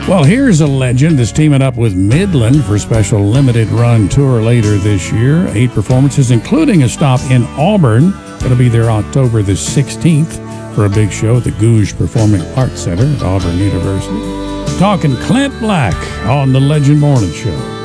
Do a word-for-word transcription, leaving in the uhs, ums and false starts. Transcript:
Well, here's a legend that's teaming up with Midland for a special limited run tour later this year. Eight performances, including a stop in Auburn. It'll be there October the sixteenth for a big show at the Gouge Performing Arts Center at Auburn University. Talking Clint Black on the Legend Morning Show.